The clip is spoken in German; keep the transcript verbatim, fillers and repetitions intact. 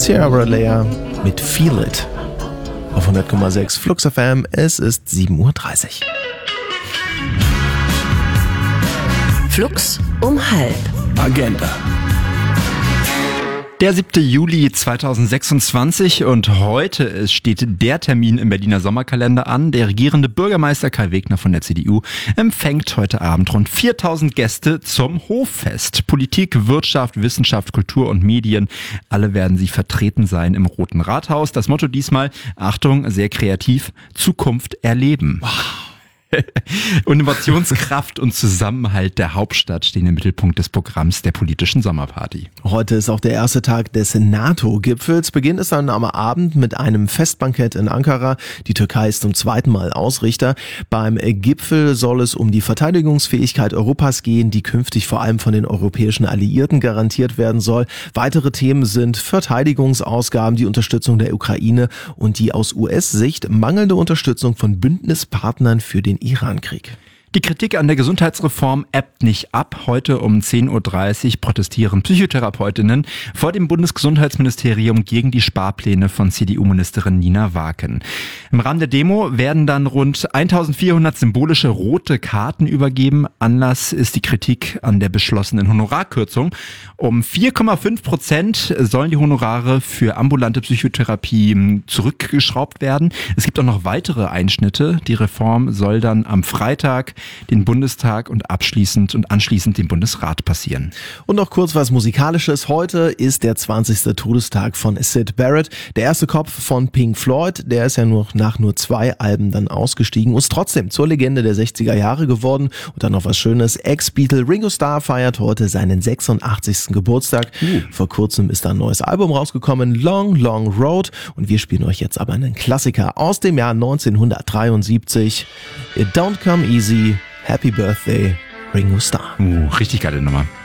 Sierra Leone mit Feel It. Auf hundert Komma sechs Flux F M, es ist sieben Uhr dreißig. Flux um halb. Agenda. Der siebte Juli zweitausendsechsundzwanzig und heute steht der Termin im Berliner Sommerkalender an. Der regierende Bürgermeister Kai Wegner von der C D U empfängt heute Abend rund viertausend Gäste zum Hoffest. Politik, Wirtschaft, Wissenschaft, Kultur und Medien, alle werden sie vertreten sein im Roten Rathaus. Das Motto diesmal, Achtung, sehr kreativ, Zukunft erleben. Wow. Innovationskraft und Zusammenhalt der Hauptstadt stehen im Mittelpunkt des Programms der politischen Sommerparty. Heute ist auch der erste Tag des NATO-Gipfels. Beginn ist dann am Abend mit einem Festbankett in Ankara. Die Türkei ist zum zweiten Mal Ausrichter. Beim Gipfel soll es um die Verteidigungsfähigkeit Europas gehen, die künftig vor allem von den europäischen Alliierten garantiert werden soll. Weitere Themen sind Verteidigungsausgaben, die Unterstützung der Ukraine und die aus U S-Sicht mangelnde Unterstützung von Bündnispartnern für den Irankrieg. Die Kritik an der Gesundheitsreform ebbt nicht ab. Heute um zehn Uhr dreißig protestieren Psychotherapeutinnen vor dem Bundesgesundheitsministerium gegen die Sparpläne von C D U-Ministerin Nina Waken. Im Rahmen der Demo werden dann rund eintausendvierhundert symbolische rote Karten übergeben. Anlass ist die Kritik an der beschlossenen Honorarkürzung. Um vier Komma fünf Prozent sollen die Honorare für ambulante Psychotherapie zurückgeschraubt werden. Es gibt auch noch weitere Einschnitte. Die Reform soll dann am Freitag den Bundestag und abschließend und anschließend den Bundesrat passieren. Und noch kurz was Musikalisches. Heute ist der zwanzigste Todestag von Syd Barrett, der erste Kopf von Pink Floyd. Der ist ja nur nach nur zwei Alben dann ausgestiegen und ist trotzdem zur Legende der sechziger Jahre geworden. Und dann noch was Schönes. Ex-Beatle Ringo Starr feiert heute seinen sechsundachtzigsten Geburtstag. Uh. Vor kurzem ist da ein neues Album rausgekommen, Long, Long Road. Und wir spielen euch jetzt aber einen Klassiker aus dem Jahr neunzehnhundertdreiundsiebzig. It Don't Come Easy. Happy Birthday, Ringo Starr. Uh, richtig geile Nummer.